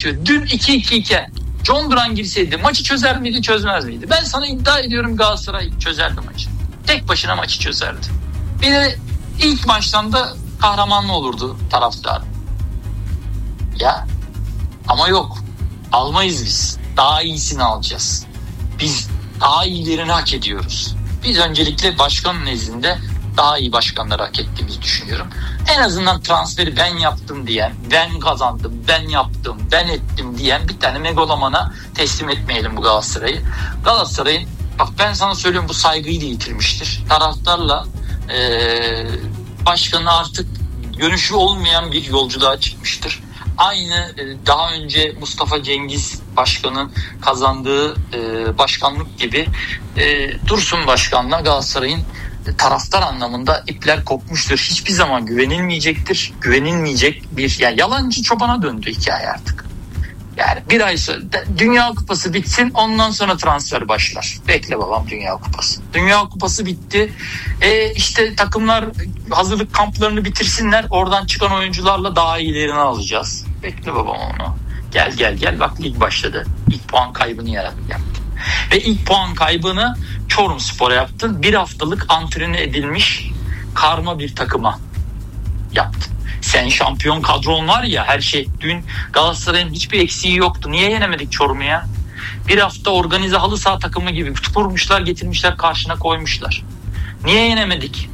bitiyor. Dün 2-2 iken John Duran girseydi maçı çözer miydi, çözmez miydi? Ben sana iddia ediyorum Galatasaray çözerdi maçı. Tek başına maçı çözerdi. Bir de ilk maçtan da kahramanlı olurdu taraftar. Ya ama yok. Almayız biz. Daha iyisini alacağız. Biz daha iyilerini hak ediyoruz. Biz öncelikle başkanın nezdinde daha iyi başkanları hak ettiğimizi düşünüyorum. En azından transferi ben yaptım diyen, ben kazandım, ben yaptım, ben ettim diyen bir tane megalomana teslim etmeyelim bu Galatasaray'ı. Galatasaray'ın, bak ben sana söylüyorum, bu saygıyı da yitirmiştir. Taraftarla başkanı artık görüşü olmayan bir yolculuğa çıkmıştır. Aynı daha önce Mustafa Cengiz Başkan'ın kazandığı başkanlık gibi Dursun Başkan'la Galatasaray'ın taraftar anlamında ipler kopmuştur. Hiçbir zaman güvenilmeyecektir. Güvenilmeyecek bir, yani yalancı çobana döndü hikaye artık. Yani bir ay sonra Dünya Kupası bitsin, ondan sonra transfer başlar. Bekle babam Dünya Kupası. Dünya Kupası bitti. İşte takımlar hazırlık kamplarını bitirsinler. Oradan çıkan oyuncularla daha iyilerini alacağız. Bekle babam onu. Gel. Bak lig başladı. İlk puan kaybını yaptı. Ve ilk puan kaybını Çorumspor'a yaptın. Bir haftalık antrene edilmiş karma bir takıma yaptın. Sen şampiyon kadron var ya, her şey. Dün Galatasaray'ın hiçbir eksiği yoktu. Niye yenemedik Çorum'u ya? Bir hafta organize halı saha takımı gibi kurmuşlar, getirmişler, karşına koymuşlar. Niye yenemedik?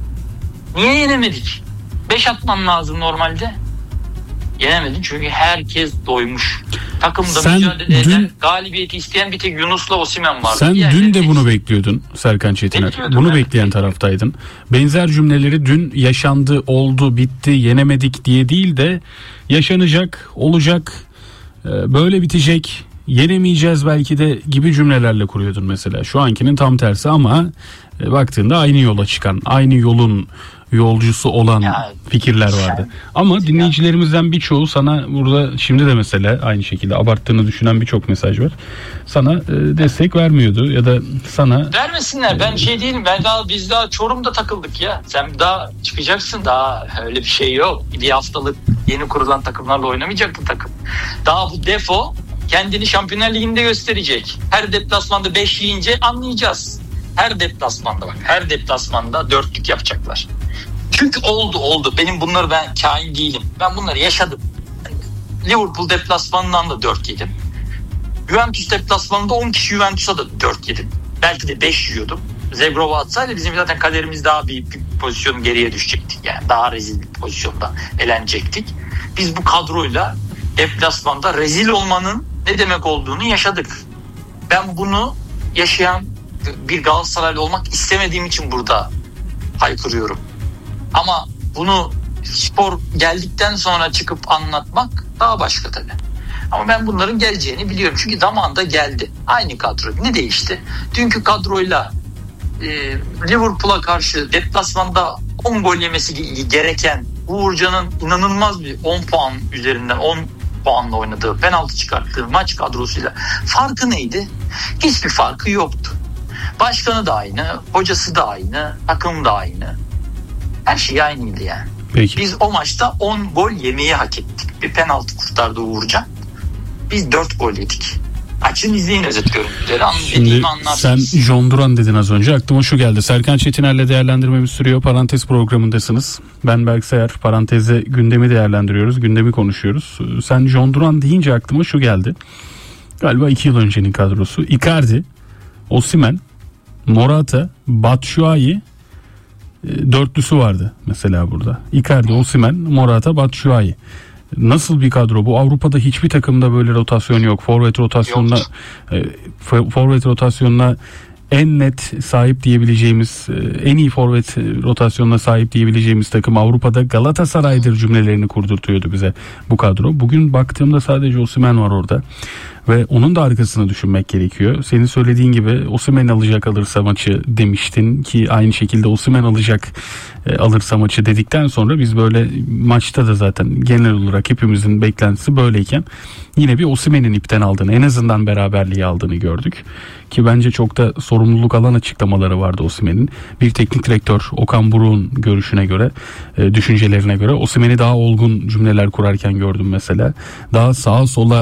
5 atman lazım normalde. Yenemedin çünkü herkes doymuş. Takımda mücadele eden, galibiyeti isteyen bir tek Yunus'la Osimhen vardı. Sen dün de bunu bekliyordun Serkan Çetiner. Bunu bekleyen taraftaydın. Benzer cümleleri dün yaşandı, oldu, bitti, yenemedik diye değil de yaşanacak, olacak, böyle bitecek, yenemeyeceğiz belki de gibi cümlelerle kuruyordun mesela. Şu ankinin tam tersi ama baktığında aynı yola çıkan, aynı yolun yolcusu olan fikirler vardı. Ama dinleyicilerimizden birçoğu sana burada şimdi de mesela aynı şekilde abarttığını düşünen birçok mesaj var. Sana destek vermiyordu ya da sana... Vermesinler, ben şey değilim. Biz daha Çorum'da takıldık ya. Sen daha çıkacaksın, daha öyle bir şey yok. Bir haftalık yeni kurulan takımlarla oynamayacaktı takım. Daha bu defo kendini Şampiyonlar Ligi'nde gösterecek. Her deplasmanda 5 yiyince anlayacağız. Her deplasmanda 4'lük yapacaklar. Çünkü oldu. Ben kain değilim. Ben bunları yaşadım. Liverpool deplasmanından da 4 yedim. Juventus deplasmanında 10 kişi Juventus'a da 4 yedim. Belki de 5 yiyordum. Zegrova atsaydı bizim zaten kaderimiz daha bir pozisyon geriye düşecektik. Yani daha rezil bir pozisyonda elenecektik. Biz bu kadroyla deplasmanda rezil olmanın ne demek olduğunu yaşadık. Ben bunu yaşayan bir Galatasaraylı olmak istemediğim için burada haykırıyorum. Ama bunu spor geldikten sonra çıkıp anlatmak daha başka tabii. Ama ben bunların geleceğini biliyorum. Çünkü zamanında geldi. Aynı kadro. Ne değişti? Dünkü kadroyla Liverpool'a karşı deplasmanda 10 gol yemesi gereken Uğurcan'ın inanılmaz bir 10 puan üzerinden 10 puanla oynadığı, penaltı çıkarttığı maç kadrosuyla farkı neydi? Hiçbir farkı yoktu. Başkanı da aynı, hocası da aynı, takım da aynı. Her şey aynıydı yani. Peki. Biz o maçta 10 gol yemeyi hak ettik. Bir penaltı kurtardı Uğurcan. Biz 4 gol yedik. Açın izleyin özet görüntüleri. Şimdi sen John Duran dedin az önce. Aklıma şu geldi. Serkan Çetiner'le değerlendirmemiz sürüyor. Parantez programındasınız. Ben Berk Sayar. Parantezde gündemi değerlendiriyoruz. Gündemi konuşuyoruz. Sen John Duran deyince aklıma şu geldi. Galiba 2 yıl öncenin kadrosu. Icardi, Osimhen, Morata, Batshuayi dörtlüsü vardı mesela burada. Icardi, Osimhen, Morata, Batshuayi. Nasıl bir kadro bu? Avrupa'da hiçbir takımda böyle rotasyon yok. Forvet rotasyonuna en net sahip diyebileceğimiz, en iyi forvet rotasyonuna sahip diyebileceğimiz takım Avrupa'da Galatasaray'dır cümlelerini kurdurtuyordu bize bu kadro. Bugün baktığımda sadece Osimhen var orada. Ve onun da arkasını düşünmek gerekiyor. Senin söylediğin gibi Osimhen alırsa maçı demiştin ki aynı şekilde Osimhen alırsa maçı dedikten sonra biz böyle maçta da zaten genel olarak hepimizin beklentisi böyleyken yine bir Osimhen'in ipten aldığını, en azından beraberliği aldığını gördük. Ki bence çok da sorumluluk alan açıklamaları vardı Osimhen'in. Bir teknik direktör Okan Buruk'un görüşüne göre, düşüncelerine göre Osimhen'i daha olgun cümleler kurarken gördüm mesela. Daha sağa sola